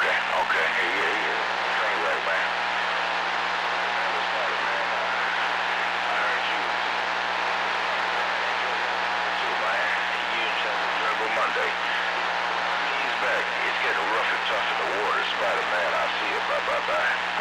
Okay, okay. Yeah, yeah, yeah. Train wreck, man. Man, what's happening, man? I heard you. Too, man. You and Chad Enjoyable Monday. He's back. It's getting rough and tough in the water. Spider-Man, I see it. Bye, bye, bye.